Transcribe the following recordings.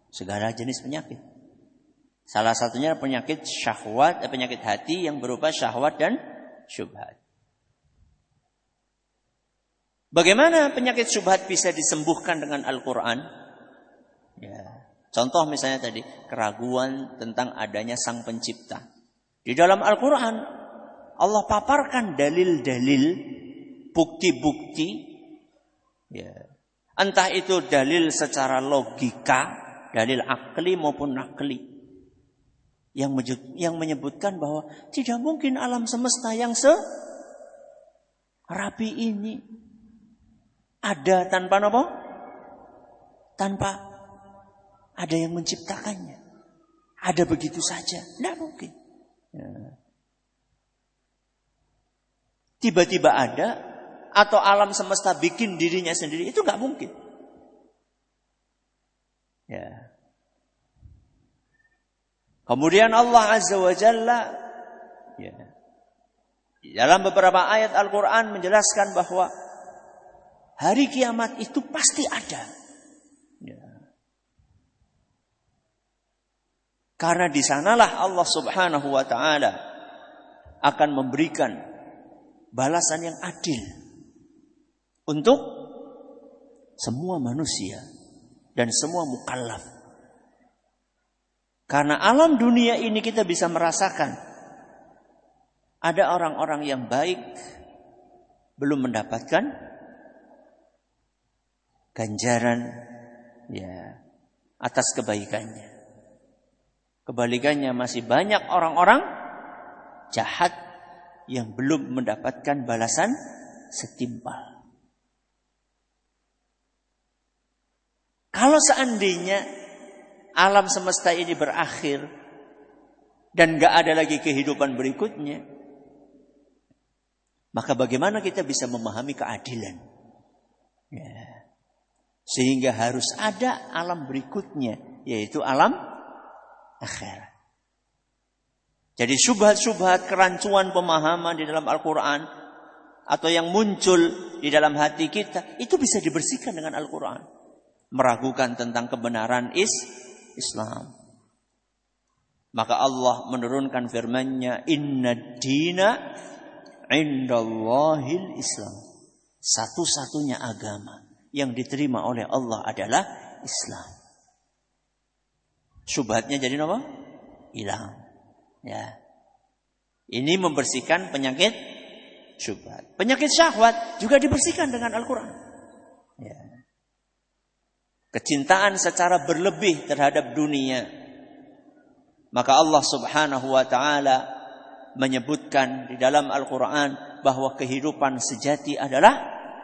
Segala jenis penyakit. Salah satunya penyakit syahwat, penyakit hati yang berupa syahwat dan syubhat. Bagaimana penyakit syubhat bisa disembuhkan dengan Al-Quran? Ya. Contoh misalnya tadi, keraguan tentang adanya Sang Pencipta. Di dalam Al-Quran, Allah paparkan dalil-dalil, bukti-bukti. Ya. Entah itu dalil secara logika, dalil akli maupun nakli. Yang menyebutkan bahwa tidak mungkin alam semesta yang serapi ini ada tanpa apa? Tanpa ada yang menciptakannya. Ada begitu saja. Tidak mungkin. Ya. Tiba-tiba ada atau alam semesta bikin dirinya sendiri, itu nggak mungkin. Ya. Kemudian Allah Azza wa Jalla ya, dalam beberapa ayat Al-Quran menjelaskan bahwa hari kiamat itu pasti ada. Ya. Karena di sanalah Allah Subhanahu wa Ta'ala akan memberikan balasan yang adil untuk semua manusia dan semua mukallaf. Karena alam dunia ini kita bisa merasakan ada orang-orang yang baik belum mendapatkan ganjaran ya atas kebaikannya. Kebalikannya masih banyak orang-orang jahat yang belum mendapatkan balasan setimpal. Kalau seandainya alam semesta ini berakhir dan gak ada lagi kehidupan berikutnya, maka bagaimana kita bisa memahami keadilan? Ya. Sehingga harus ada alam berikutnya, yaitu alam akhirat. Jadi syubhat-syubhat, kerancuan pemahaman di dalam Al-Quran atau yang muncul di dalam hati kita, itu bisa dibersihkan dengan Al-Quran. Meragukan tentang kebenaran Islam. Maka Allah menurunkan firman-Nya, Inna dina indallahil Islam. Satu-satunya agama yang diterima oleh Allah adalah Islam. Syubhatnya jadi apa? Hilang. Ya. Ini membersihkan penyakit syubhat. Penyakit syahwat juga dibersihkan dengan Al-Quran. Ya. Kecintaan secara berlebih terhadap dunia. Maka Allah Subhanahu wa Ta'ala menyebutkan di dalam Al-Quran bahwa kehidupan sejati adalah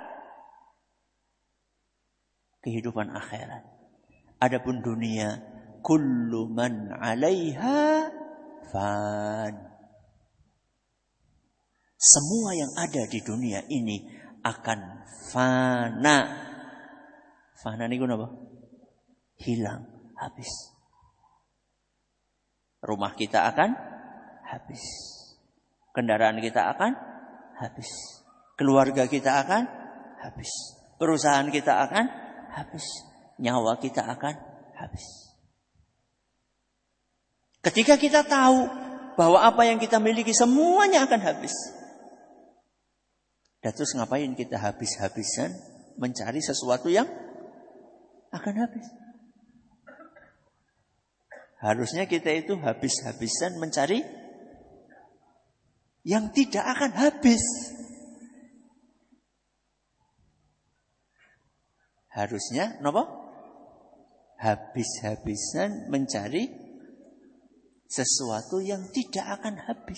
kehidupan akhirat. Adapun dunia, kullu man 'alaiha fan. Semua yang ada di dunia ini akan fana. Fana ini apa? Hilang, habis. Rumah kita akan habis. Kendaraan kita akan habis. Keluarga kita akan habis. Perusahaan kita akan habis. Nyawa kita akan habis. Ketika kita tahu bahwa apa yang kita miliki semuanya akan habis. Dan terus ngapain kita habis-habisan mencari sesuatu yang akan habis? Harusnya kita itu habis-habisan mencari yang tidak akan habis. Harusnya apa? Habis-habisan mencari sesuatu yang tidak akan habis.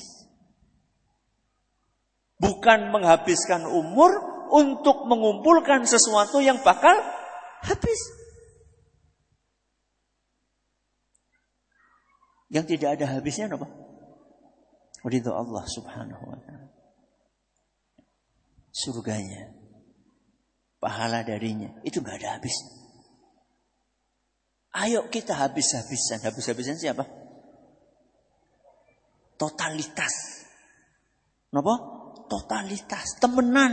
Bukan menghabiskan umur untuk mengumpulkan sesuatu yang bakal habis. Yang tidak ada habisnya apa? Ridho Allah Subhanahu wa Ta'ala. Surganya, pahala darinya, itu gak ada habisnya. Ayo kita habis-habisan. Habis-habisan siapa? Totalitas. Napa? Totalitas, temenan.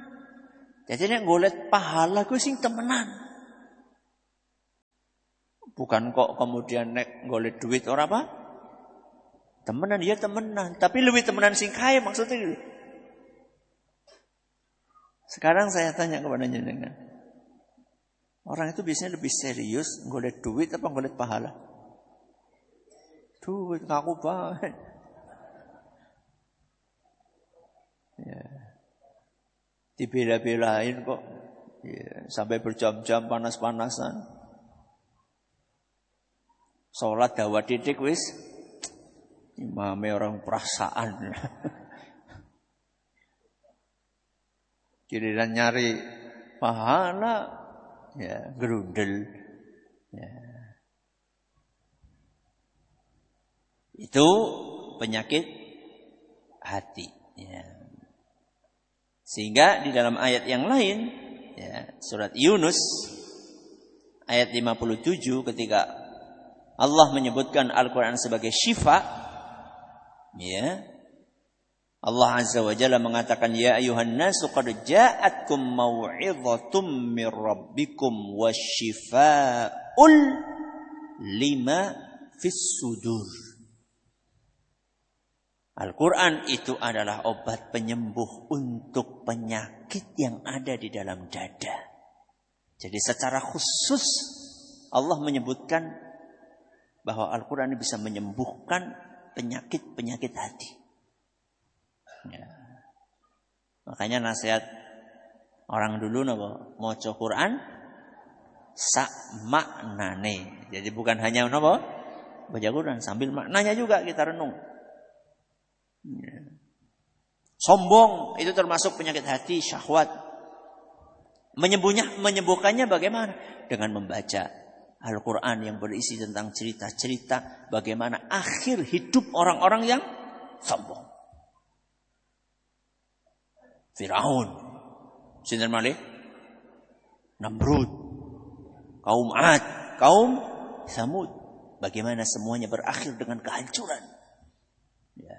Jadi nek golek pahala ku sing temenan. Bukan kok kemudian nek golek duit ora apa? Temenan ya temenan, tapi lebih temenan sing kaya maksudnya gitu. Sekarang saya tanya kepada jenengan. Orang itu biasanya lebih serius golek duit apa golek pahala? Duit ngaku banget. Ya. Dibela-belain kok. Ya, sampai berjam-jam panas-panasan. Sholat dawa titik wis. Imame orang perasaan. Giliran nyari pahala, ya gerundel. Ya. Itu penyakit hati. Ya. Sehingga di dalam ayat yang lain, ya, surat Yunus ayat 57 ketika Allah menyebutkan Al-Quran sebagai syifa, ya, Allah Azza wa Jalla mengatakan, ya ayuhan nasu qad ja'atkum mau'idhatum mir rabbikum wasyifa'ul lima fis sudur. Al-Quran itu adalah obat penyembuh untuk penyakit yang ada di dalam dada. Jadi secara khusus Allah menyebutkan bahwa Al-Quran bisa menyembuhkan penyakit-penyakit hati. Ya. Makanya nasihat orang dulu napa maca Quran sak maknane. Jadi bukan hanya napa baca Quran, sambil maknanya juga kita renung. Ya. Sombong itu termasuk penyakit hati, syahwat. Menyembuhkannya bagaimana? Dengan membaca Al-Quran yang berisi tentang cerita-cerita bagaimana akhir hidup orang-orang yang sombong. Firaun, sinten malih? Namrud, kaum Ad, kaum Samud. Bagaimana semuanya berakhir dengan kehancuran. Ya.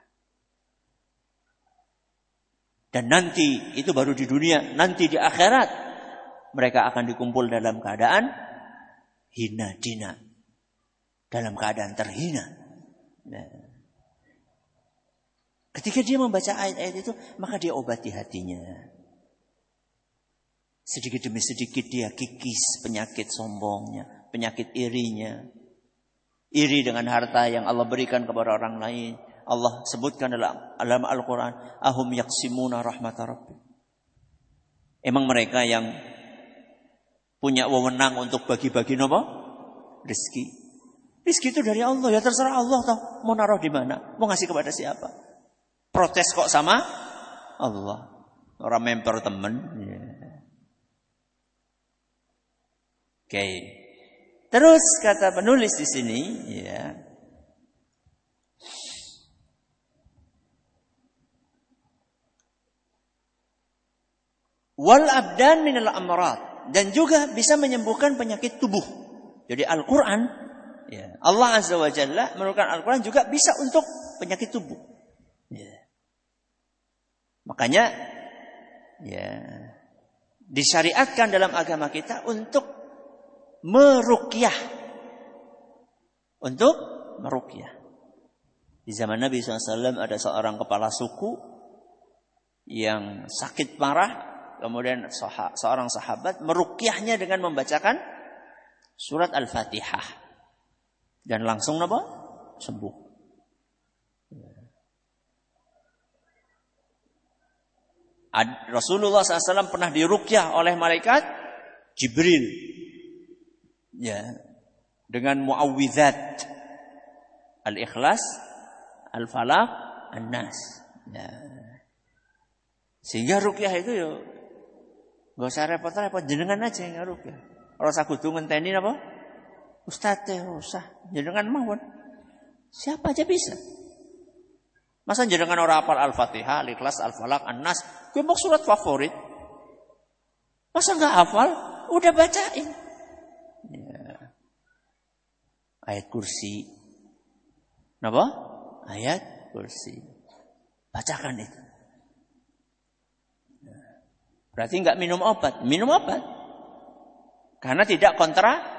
Dan nanti, itu baru di dunia, nanti di akhirat mereka akan dikumpul dalam keadaan hina dina, dalam keadaan terhina. Nah, ketika dia membaca ayat-ayat itu, maka dia obati hatinya. Sedikit demi sedikit dia kikis penyakit sombongnya, penyakit irinya. Iri dengan harta yang Allah berikan kepada orang lain. Allah sebutkan dalam Al-Quran, ahum yaksimuna rahmata rabbi. Emang mereka yang punya wewenang untuk bagi-bagi apa? Rezeki. Rezeki itu dari Allah, ya terserah Allah toh mau naruh di mana, mau ngasih kepada siapa. Protes kok sama Allah. Orang member temen. Yeah. Oke. Terus kata penulis di sini, ya. Wal abdan minal amrad, dan juga bisa menyembuhkan penyakit tubuh. Jadi Al-Quran, ya, Allah Azza wa Jalla menurunkan Al-Quran juga bisa untuk penyakit tubuh. Ya. Makanya, ya, disyariatkan dalam agama kita untuk meruqyah. Untuk meruqyah. Di zaman Nabi SAW ada seorang kepala suku yang sakit parah. Kemudian seorang sahabat meruqyahnya dengan membacakan surat Al-Fatihah. Dan langsung apa? Sembuh. Rasulullah SAW pernah diruqyah oleh malaikat Jibril. Ya, dengan muawwidzat Al-Ikhlas, Al-Falaq, An-Nas. Ya. Sehingga ruqyah itu ya enggak usah repot-repot, jenengan aja yang ruqyah. Ora usah kudu ngenteni napa? Ustaz teh usah, jenengan mawon. Siapa aja bisa. Masa jenengan ora hafal Al-Fatihah, Al-Ikhlas, Al-Falaq, An-Nas, kuwi mau surat favorit. Masa enggak hafal? Udah bacain. Ya. Ayat kursi. Napa? Ayat kursi. Bacakan itu. Berarti enggak minum obat. Minum obat. Karena tidak kontra